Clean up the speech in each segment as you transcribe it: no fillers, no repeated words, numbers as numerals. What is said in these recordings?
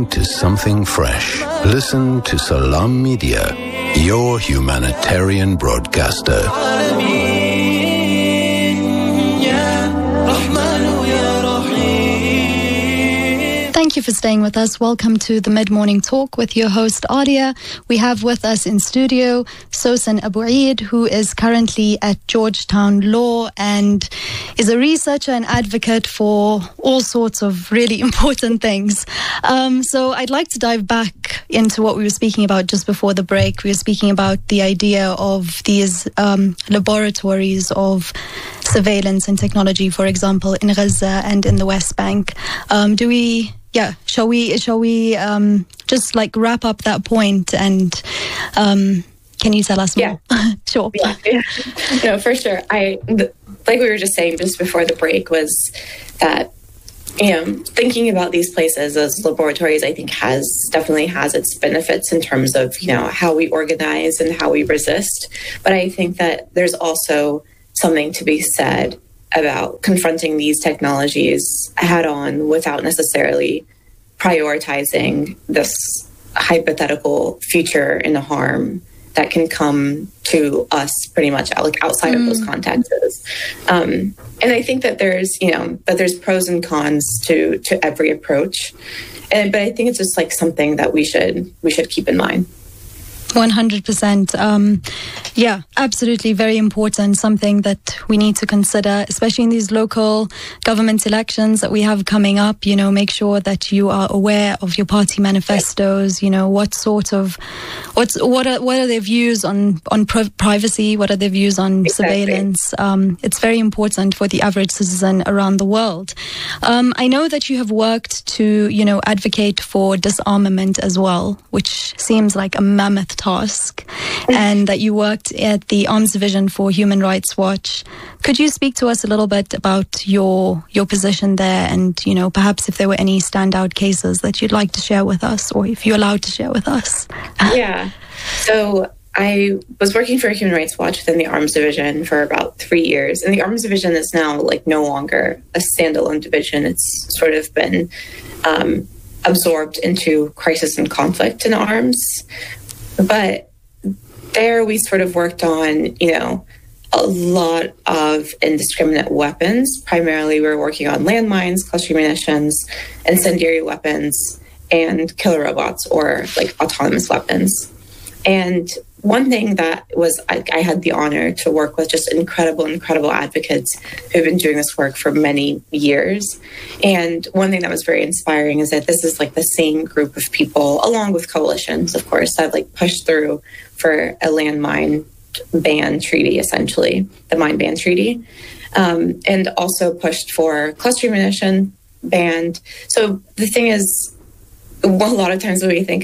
listening to something fresh. Listen to Salam Media, your humanitarian broadcaster. Thank you for staying with us. Welcome to the Mid-Morning Talk with your host, Adia. We have with us in studio Sosan Abu Eid, who is currently at Georgetown Law and is a researcher and advocate for all sorts of really important things. So I'd like to dive back into what we were speaking about just before the break. We were speaking about the idea of these laboratories of surveillance and technology, for example, in Gaza and in the West Bank. Shall we just like wrap up that point and can you tell us more? Yeah. Sure. Yeah. No, for sure. Like we were just saying just before the break was that, thinking about these places as laboratories, I think definitely has its benefits in terms of, how we organize and how we resist. But I think that there's also something to be said about confronting these technologies head on without necessarily prioritizing this hypothetical future and the harm that can come to us pretty much like outside of those contexts. And I think that there's pros and cons to every approach. But I think it's just like something that we should keep in mind. 100%. Yeah, absolutely. Very important. Something that we need to consider, especially in these local government elections that we have coming up. Make sure that you are aware of your party manifestos. What are their views on privacy? What are their views on surveillance? It's very important for the average citizen around the world. I know that you have worked to, advocate for disarmament as well, which seems like a mammoth task, and that you worked at the Arms Division for Human Rights Watch. Could you speak to us a little bit about your position there and, perhaps if there were any standout cases that you'd like to share with us, or if you're allowed to share with us? Yeah. So I was working for Human Rights Watch within the Arms Division for about 3 years. And the Arms Division is now no longer a standalone division. It's sort of been absorbed into crisis and conflict in arms. But there we sort of worked on, a lot of indiscriminate weapons. Primarily, we were working on landmines, cluster munitions, incendiary weapons, and killer robots or autonomous weapons. And one thing that was, I had the honor to work with just incredible advocates who've been doing this work for many years. And one thing that was very inspiring is that this is the same group of people, along with coalitions, of course, that pushed through for a landmine ban treaty, essentially, the mine ban treaty, and also pushed for cluster munition ban. So the thing is, a lot of times when I think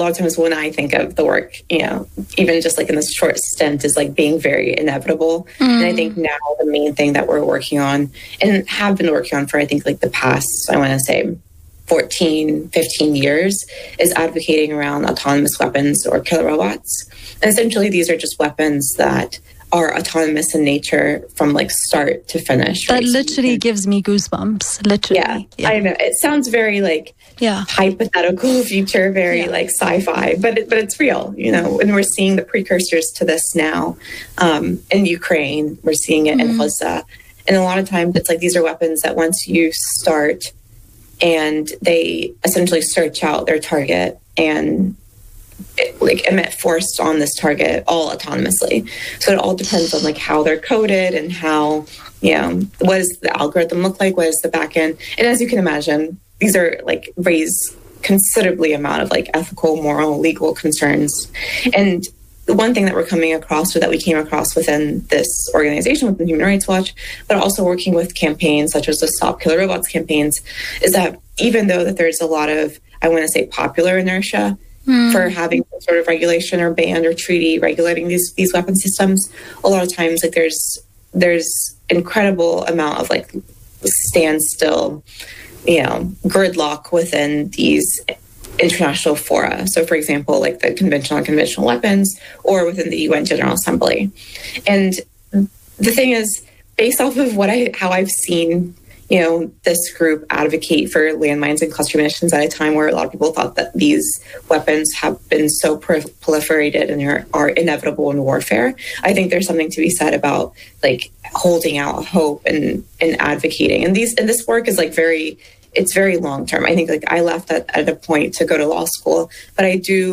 of the work, even just in this short stint is being very inevitable. And I think now the main thing that we're working on and have been working on for, I think the past, I want to say 14, 15 years is advocating around autonomous weapons or killer robots. And essentially these are just weapons that are autonomous in nature from start to finish. That literally gives me goosebumps. Literally. Yeah, I know. It sounds very hypothetical future, very sci-fi, but it's real, and we're seeing the precursors to this now in Ukraine. We're seeing it in Gaza. And a lot of times it's these are weapons that once you start and they essentially search out their target and emit force on this target all autonomously. So it all depends on how they're coded and how, what does the algorithm look like? What is the back end? And as you can imagine, these are raise considerably amount of ethical, moral, legal concerns. And the one thing that we're coming across, or that we came across within this organization, within Human Rights Watch, but also working with campaigns such as the Stop Killer Robots campaigns, is that even though that there's a lot of, I want to say, popular inertia for having some sort of regulation or ban or treaty regulating these weapon systems, a lot of times there's incredible amount of standstill, gridlock within these international fora. So, for example, the Convention on Conventional Weapons, or within the UN General Assembly. And the thing is, based off of how I've seen, this group advocate for landmines and cluster munitions at a time where a lot of people thought that these weapons have been so proliferated and are inevitable in warfare. I think there's something to be said about like holding out hope and advocating. And this work is like it's very long term. I think like I left at a point to go to law school, but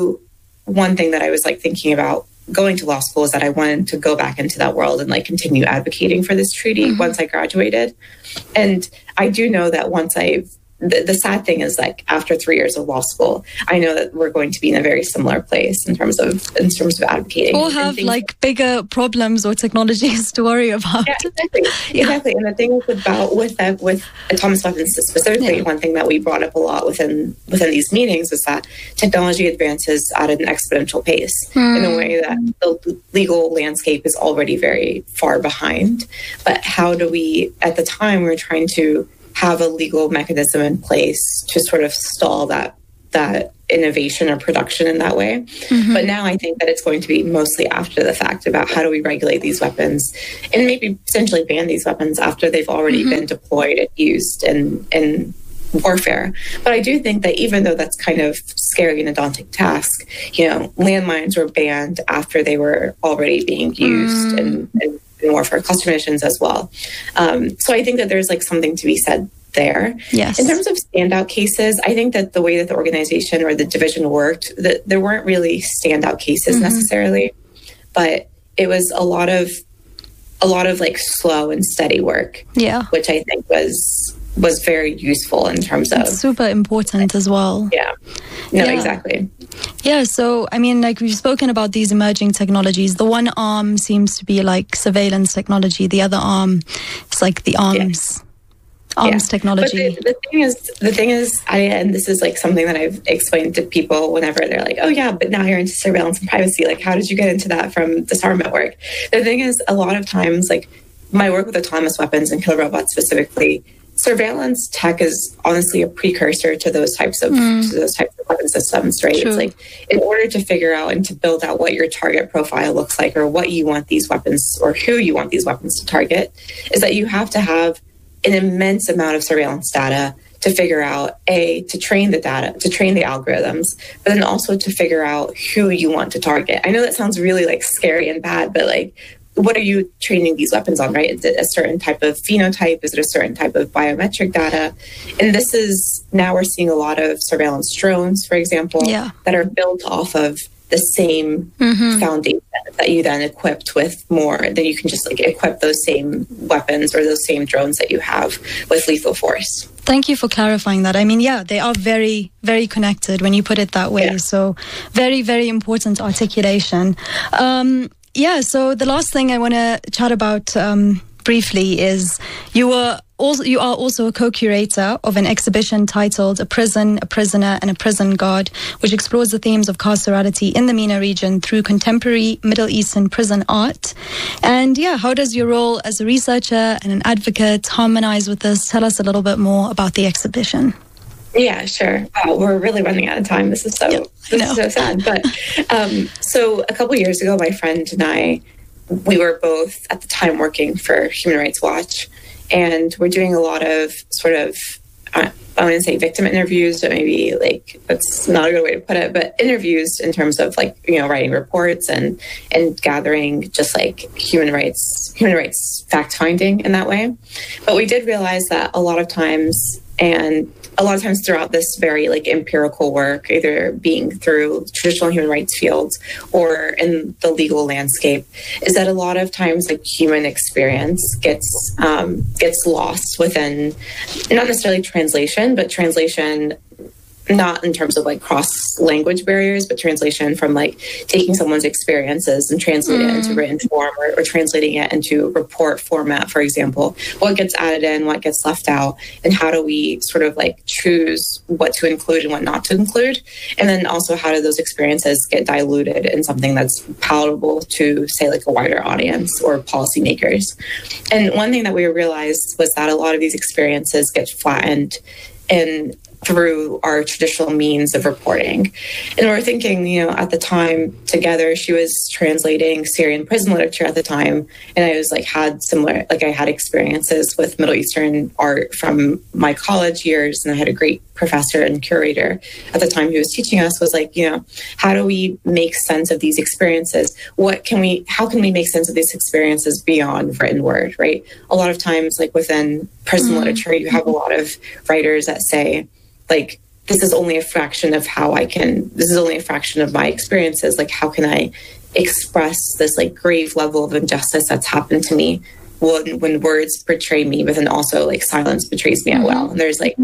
one thing that I was like thinking about going to law school is that I wanted to go back into that world and like continue advocating for this treaty once I graduated. And I do know that the sad thing is like after 3 years of law school, I know that we're going to be in a very similar place in terms of advocating. Or have like bigger problems or technologies to worry about. Yeah, exactly. And the thing with autonomous weapons specifically, one thing that we brought up a lot within these meetings is that technology advances at an exponential pace in a way that the legal landscape is already very far behind. But how do we, at the time, we're trying to have a legal mechanism in place to sort of stall that innovation or production in that way. But now I think that it's going to be mostly after the fact about how do we regulate these weapons and maybe potentially ban these weapons after they've already been deployed and used in warfare. But I do think that even though that's kind of scary and a daunting task, landmines were banned after they were already being used in warfare, cluster munitions as well. So I think that there's like something to be said there. Yes. In terms of standout cases, I think that the way that the organization or the division worked, that there weren't really standout cases necessarily, but it was a lot of like slow and steady work. Yeah. Which I think was very useful in terms of... It's super important as well. Yeah. No, exactly. Yeah, so, I mean, like we've spoken about these emerging technologies. The one arm seems to be like surveillance technology. The other arm is like the arms technology. But the thing is, and this is like something that I've explained to people whenever they're like, oh yeah, but now you're into surveillance and privacy. Like, how did you get into that from disarmament work? The thing is, a lot of times, like my work with autonomous weapons and killer robots specifically, surveillance tech is honestly a precursor to those types of weapon systems, right? True. It's like in order to figure out and to build out what your target profile looks like or what you want these weapons or who you want these weapons to target, is that you have to have an immense amount of surveillance data to figure out, to train the data, to train the algorithms, but then also to figure out who you want to target. I know that sounds really like scary and bad, but like, what are you training these weapons on, right? Is it a certain type of phenotype? Is it a certain type of biometric data? And this is, now we're seeing a lot of surveillance drones, for example, that are built off of the same foundation that you then equipped with more, then you can just like equip those same weapons or those same drones that you have with lethal force. Thank you for clarifying that. I mean, yeah, they are very, very connected when you put it that way. Yeah. So very, very important articulation. So the last thing I want to chat about briefly is you are also a co-curator of an exhibition titled A Prison, a Prisoner and a Prison Guard, which explores the themes of carcerality in the MENA region through contemporary Middle Eastern prison art. And how does your role as a researcher and an advocate harmonize with this? Tell us a little bit more about the exhibition. Yeah, sure. Wow, we're really running out of time. This is so sad. But so a couple of years ago, my friend and I, we were both at the time working for Human Rights Watch, and we're doing a lot of sort of, I wouldn't say victim interviews, but maybe like, that's not a good way to put it, but interviews in terms of like, writing reports and gathering just like human rights fact finding in that way. But we did realize that a lot of times throughout this very like empirical work, either being through traditional human rights fields or in the legal landscape, is that a lot of times like human experience gets lost within not necessarily translation, but translation not in terms of like cross language barriers, but translation from like taking someone's experiences and translating it into written form or translating it into report format, for example. What gets added in, what gets left out, and how do we sort of like choose what to include and what not to include? And then also how do those experiences get diluted in something that's palatable to, say, like a wider audience or policymakers? And one thing that we realized was that a lot of these experiences get flattened in through our traditional means of reporting. And we're thinking, you know, at the time together, she was translating Syrian prison literature at the time. And I was like, I had experiences with Middle Eastern art from my college years. And I had a great professor and curator at the time who was teaching us, was like, you know, how do we make sense of these experiences? How can we make sense of these experiences beyond written word, right? A lot of times, like within prison literature, you have a lot of writers that say, like, this is only a fraction of my experiences. Like, how can I express this like grave level of injustice that's happened to me when words betray me, but then also like silence betrays me as well. And there's like,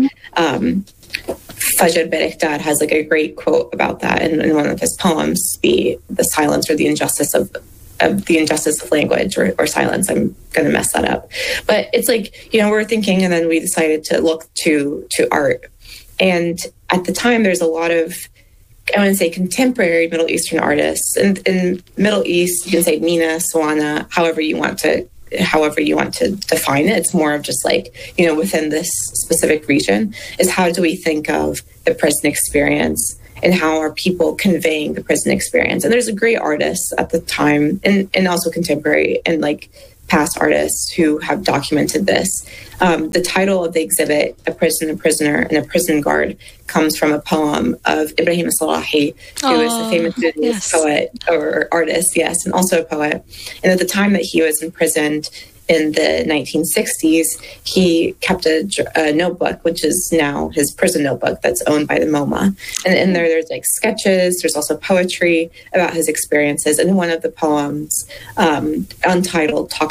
Fajr Berektar has like a great quote about that in one of his poems, the silence or the injustice of language or silence. I'm going to mess that up. But it's like, you know, we're thinking, and then we decided to look to art. And at the time, there's a lot of, I want to say, contemporary Middle Eastern artists. And in Middle East, you can say Mina, Sawana, however you want to define it. It's more of just like, you know, within this specific region, is how do we think of the prison experience and how are people conveying the prison experience? And there's a great artists at the time and also contemporary and like past artists who have documented this. The title of the exhibit, A Prison, a Prisoner, and a Prison Guard, comes from a poem of Ibrahim Salahi, who is a famous poet or artist, and also a poet. And at the time that he was imprisoned in the 1960s, he kept a notebook, which is now his prison notebook that's owned by the MoMA. And in there's like sketches, there's also poetry about his experiences. And one of the poems, Untitled, talks